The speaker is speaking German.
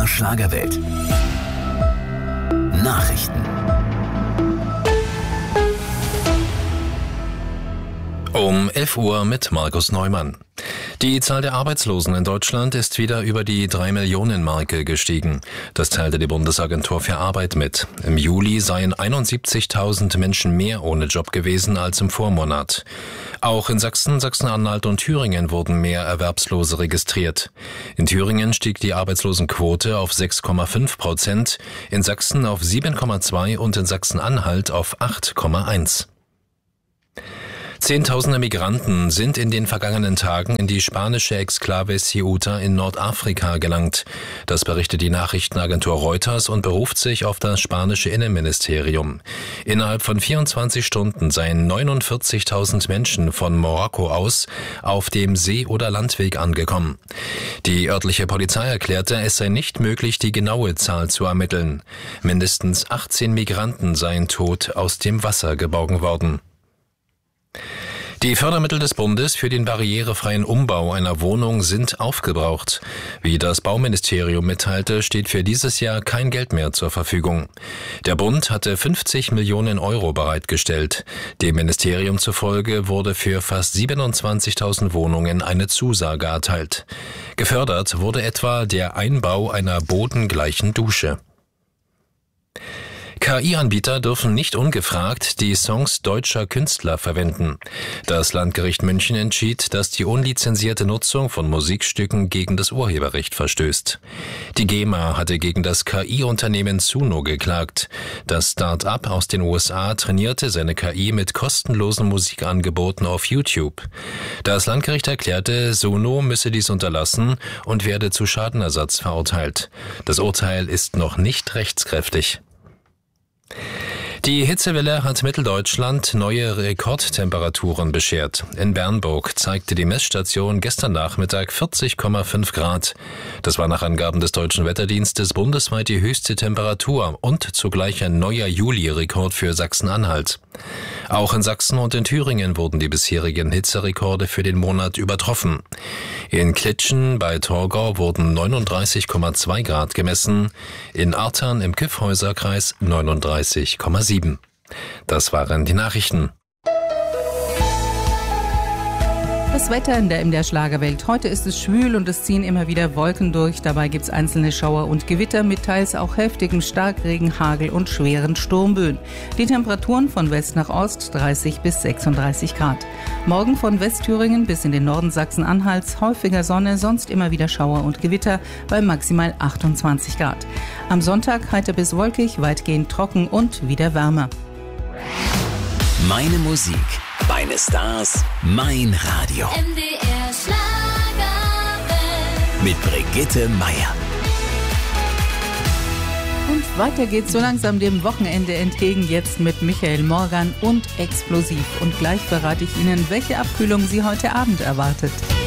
MDR Schlagerwelt. Nachrichten. Um 11 Uhr mit Markus Neumann. Die Zahl der Arbeitslosen in Deutschland ist wieder über die 3-Millionen-Marke gestiegen. Das teilte die Bundesagentur für Arbeit mit. Im Juli seien 71.000 Menschen mehr ohne Job gewesen als im Vormonat. Auch in Sachsen, Sachsen-Anhalt und Thüringen wurden mehr Erwerbslose registriert. In Thüringen stieg die Arbeitslosenquote auf 6,5%, in Sachsen auf 7,2% und in Sachsen-Anhalt auf 8,1%. Zehntausende Migranten sind in den vergangenen Tagen in die spanische Exklave Ceuta in Nordafrika gelangt. Das berichtet die Nachrichtenagentur Reuters und beruft sich auf das spanische Innenministerium. Innerhalb von 24 Stunden seien 49.000 Menschen von Marokko aus auf dem See- oder Landweg angekommen. Die örtliche Polizei erklärte, es sei nicht möglich, die genaue Zahl zu ermitteln. Mindestens 18 Migranten seien tot aus dem Wasser geborgen worden. Die Fördermittel des Bundes für den barrierefreien Umbau einer Wohnung sind aufgebraucht. Wie das Bauministerium mitteilte, steht für dieses Jahr kein Geld mehr zur Verfügung. Der Bund hatte 50 Millionen Euro bereitgestellt. Dem Ministerium zufolge wurde für fast 27.000 Wohnungen eine Zusage erteilt. Gefördert wurde etwa der Einbau einer bodengleichen Dusche. KI-Anbieter dürfen nicht ungefragt die Songs deutscher Künstler verwenden. Das Landgericht München entschied, dass die unlizenzierte Nutzung von Musikstücken gegen das Urheberrecht verstößt. Die GEMA hatte gegen das KI-Unternehmen Suno geklagt. Das Start-up aus den USA trainierte seine KI mit kostenlosen Musikangeboten auf YouTube. Das Landgericht erklärte, Suno müsse dies unterlassen und werde zu Schadenersatz verurteilt. Das Urteil ist noch nicht rechtskräftig. Die Hitzewelle hat Mitteldeutschland neue Rekordtemperaturen beschert. In Bernburg zeigte die Messstation gestern Nachmittag 40,5 Grad. Das war nach Angaben des Deutschen Wetterdienstes bundesweit die höchste Temperatur und zugleich ein neuer Juli-Rekord für Sachsen-Anhalt. Auch in Sachsen und in Thüringen wurden die bisherigen Hitzerekorde für den Monat übertroffen. In Klitschen bei Torgau wurden 39,2 Grad gemessen, in Artern im Kyffhäuserkreis 39,7. Das waren die Nachrichten. Das Wetter in der MDR Schlagerwelt. Heute ist es schwül und es ziehen immer wieder Wolken durch. Dabei gibt es einzelne Schauer und Gewitter mit teils auch heftigem Starkregen, Hagel und schweren Sturmböen. Die Temperaturen von West nach Ost 30 bis 36 Grad. Morgen von Westthüringen bis in den Norden Sachsen-Anhalts häufiger Sonne, sonst immer wieder Schauer und Gewitter bei maximal 28 Grad. Am Sonntag heiter bis wolkig, weitgehend trocken und wieder wärmer. Meine Musik, meine Stars, mein Radio. MDR Schlagerwelt. Mit Brigitte Meier. Und weiter geht's so langsam dem Wochenende entgegen, jetzt mit Michael Morgan und Explosiv. Und gleich verrate ich Ihnen, welche Abkühlung Sie heute Abend erwartet.